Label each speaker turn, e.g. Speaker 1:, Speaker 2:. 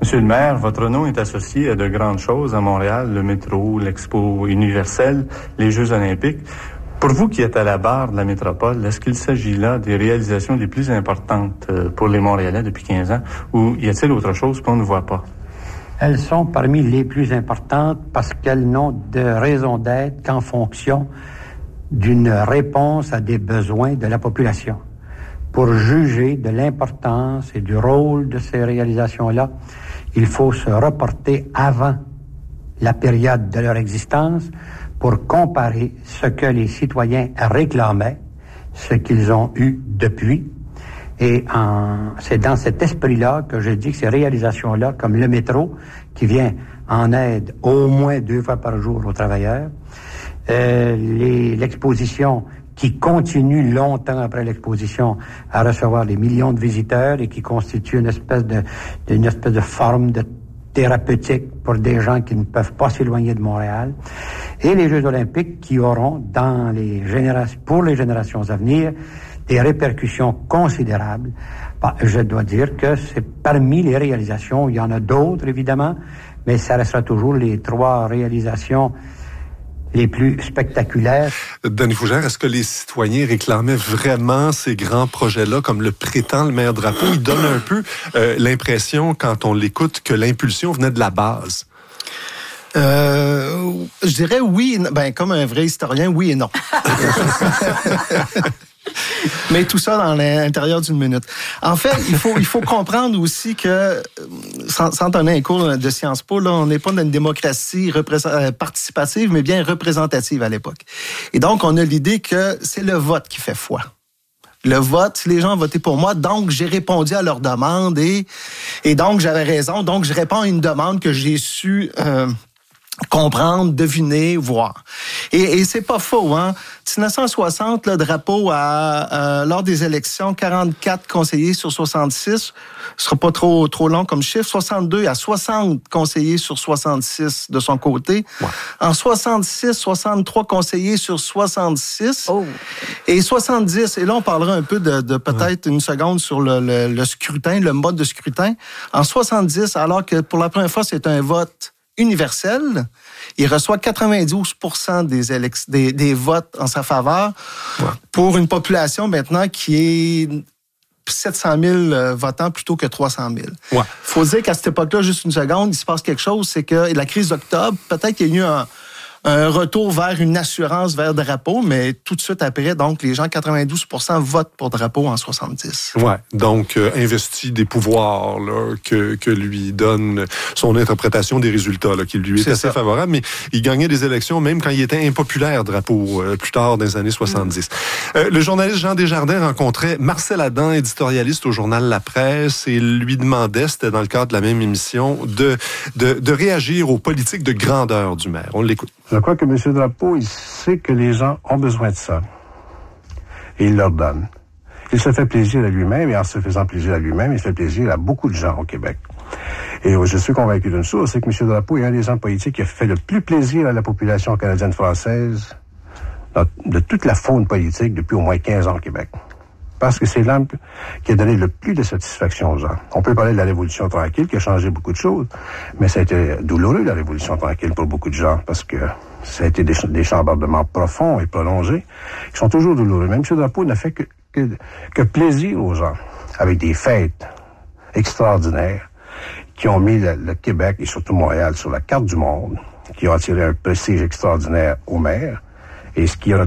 Speaker 1: Monsieur le maire, votre nom est associé à de grandes choses à Montréal, le métro, l'Expo universelle, les Jeux olympiques. Pour vous qui êtes à la barre de la métropole, est-ce qu'il s'agit là des réalisations les plus importantes pour les Montréalais depuis 15 ans ou y a-t-il autre chose qu'on ne voit pas?
Speaker 2: Elles sont parmi les plus importantes parce qu'elles n'ont de raison d'être qu'en fonction d'une réponse à des besoins de la population. Pour juger de l'importance et du rôle de ces réalisations-là, il faut se reporter avant la période de leur existence pour comparer ce que les citoyens réclamaient, ce qu'ils ont eu depuis. Et c'est dans cet esprit-là que je dis que ces réalisations-là, comme le métro, qui vient en aide au moins 2 fois par jour aux travailleurs, l'exposition qui continue longtemps après l'exposition à recevoir des millions de visiteurs et qui constitue une espèce de forme de thérapeutique pour des gens qui ne peuvent pas s'éloigner de Montréal, et les Jeux olympiques qui auront pour les générations à venir des répercussions considérables. Je dois dire que c'est parmi les réalisations, il y en a d'autres évidemment, mais ça restera toujours les 3 réalisations les plus spectaculaires.
Speaker 3: Denis Fougère, est-ce que les citoyens réclamaient vraiment ces grands projets-là, comme le prétend le maire Drapeau? Il donne un peu l'impression, quand on l'écoute, que l'impulsion venait de la base.
Speaker 4: Je dirais oui, comme un vrai historien, oui et non. Mais tout ça dans l'intérieur d'une minute. En fait, il faut comprendre aussi que, sans donner un cours de Sciences Po, là, on n'est pas dans une démocratie participative, mais bien représentative à l'époque. Et donc, on a l'idée que c'est le vote qui fait foi. Le vote, si les gens ont voté pour moi, donc j'ai répondu à leur demande et donc j'avais raison. Donc, je réponds à une demande que j'ai su comprendre, deviner, voir. Et c'est pas faux, hein. 1960, le Drapeau lors des élections, 44 conseillers sur 66. Ce sera pas trop long comme chiffre. 62 à 60 conseillers sur 66 de son côté. Ouais. En 66, 63 conseillers sur 66. Oh. Et 70, et là, on parlera un peu de peut-être une seconde sur le scrutin, le mode de scrutin. En 70, alors que pour la première fois, c'est un vote universel, il reçoit 92% des votes en sa faveur, pour une population maintenant qui est 700 000 votants plutôt que 300 000. Il faut dire qu'à cette époque-là, juste une seconde, il se passe quelque chose, c'est que la crise d'octobre, peut-être qu'il y a eu un retour vers une assurance vers Drapeau, mais tout de suite après, donc, les gens, 92% votent pour Drapeau en 70.
Speaker 3: Ouais, donc, investi des pouvoirs là, que lui donne son interprétation des résultats, là, qui lui est assez favorable, mais il gagnait des élections même quand il était impopulaire, Drapeau, plus tard dans les années 70. Le journaliste Jean Desjardins rencontrait Marcel Adam, éditorialiste au journal La Presse, et lui demandait, c'était dans le cadre de la même émission, de réagir aux politiques de grandeur du maire. On l'écoute.
Speaker 5: Je crois que M. Drapeau, il sait que les gens ont besoin de ça. Et il leur donne. Il se fait plaisir à lui-même, et en se faisant plaisir à lui-même, il fait plaisir à beaucoup de gens au Québec. Et je suis convaincu d'une chose, c'est que M. Drapeau est un des hommes politiques qui a fait le plus plaisir à la population canadienne-française de toute la faune politique depuis au moins 15 ans au Québec. Parce que c'est l'homme qui a donné le plus de satisfaction aux gens. On peut parler de la Révolution tranquille, qui a changé beaucoup de choses, mais ça a été douloureux, la Révolution tranquille, pour beaucoup de gens, parce que ça a été des chambardements profonds et prolongés, qui sont toujours douloureux. Même M. Drapeau n'a fait que plaisir aux gens, avec des fêtes extraordinaires, qui ont mis le Québec, et surtout Montréal, sur la carte du monde, qui ont attiré un prestige extraordinaire aux maires, et ce qui a